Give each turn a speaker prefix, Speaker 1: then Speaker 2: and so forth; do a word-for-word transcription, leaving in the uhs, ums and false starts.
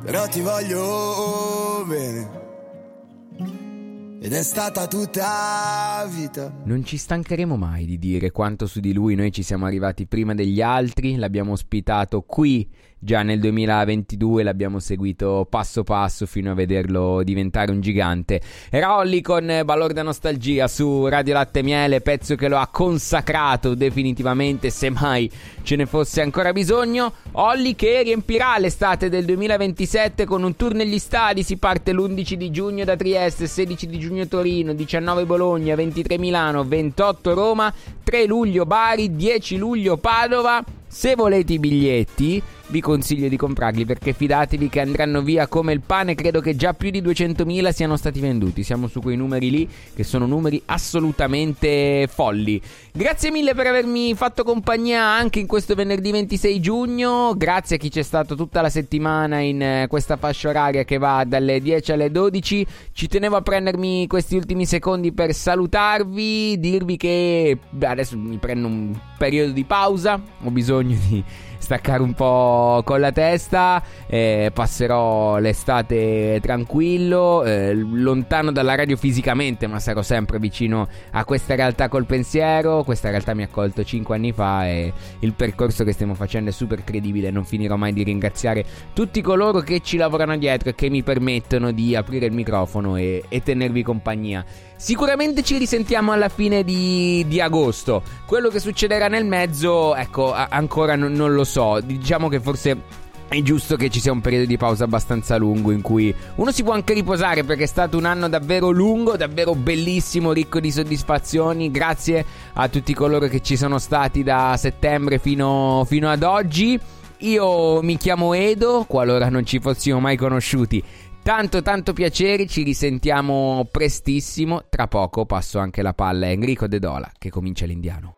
Speaker 1: però ti voglio bene. Ed è stata tutta vita.
Speaker 2: Non ci stancheremo mai di dire quanto su di lui noi ci siamo arrivati prima degli altri. L'abbiamo ospitato qui già nel duemilaventidue, l'abbiamo seguito passo passo fino a vederlo diventare un gigante. Era Olly con Balorda Nostalgia su Radio Latte e Miele, pezzo che lo ha consacrato definitivamente, se mai ce ne fosse ancora bisogno. Olly che riempirà l'estate del duemilaventisette con un tour negli stadi. Si parte l'undici di giugno da Trieste, sedici di giugno Torino, diciannove Bologna, ventitré Milano, ventotto Roma, tre luglio Bari, dieci luglio Padova. Se volete i biglietti vi consiglio di comprarli, perché fidatevi che andranno via come il pane. Credo che già più di duecentomila siano stati venduti. Siamo su quei numeri lì che sono numeri assolutamente folli. Grazie mille per avermi fatto compagnia anche in questo venerdì ventisei giugno. Grazie a chi c'è stato tutta la settimana in questa fascia oraria che va dalle dieci alle dodici. Ci tenevo a prendermi questi ultimi secondi per salutarvi, dirvi che adesso mi prendo un periodo di pausa, ho bisogno di staccare un po' con la testa, eh, passerò l'estate tranquillo, eh, lontano dalla radio fisicamente, ma sarò sempre vicino a questa realtà col pensiero. Questa realtà mi ha accolto cinque anni fa e il percorso che stiamo facendo è super credibile. Non finirò mai di ringraziare tutti coloro che ci lavorano dietro e che mi permettono di aprire il microfono e, e tenervi compagnia. Sicuramente ci risentiamo alla fine di, di agosto. Quello che succederà nel mezzo, ecco, a- ancora non, non lo so. Diciamo che forse è giusto che ci sia un periodo di pausa abbastanza lungo in cui uno si può anche riposare, perché è stato un anno davvero lungo, davvero bellissimo, ricco di soddisfazioni. Grazie a tutti coloro che ci sono stati da settembre fino, fino ad oggi. Io mi chiamo Edo, qualora non ci fossimo mai conosciuti. Tanto tanto piacere, ci risentiamo prestissimo. Tra poco passo anche la palla a Enrico De Dola che comincia l'Indiano.